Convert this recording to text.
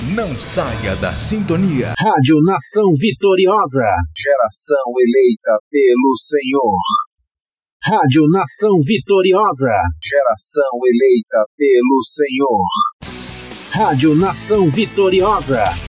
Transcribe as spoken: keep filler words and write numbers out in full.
Não saia da sintonia. Rádio Nação Vitoriosa. Geração eleita pelo Senhor. Rádio Nação Vitoriosa. Geração eleita pelo Senhor. Rádio Nação Vitoriosa.